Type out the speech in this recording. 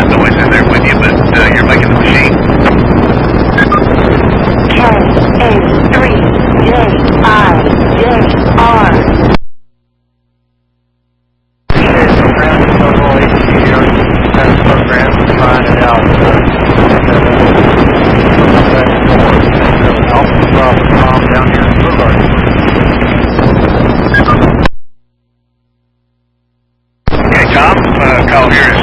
that noise in there with you, but you're making the machine. KA3JIJR. Program to find it out. Down here in Boulevard. Okay, Tom, call here is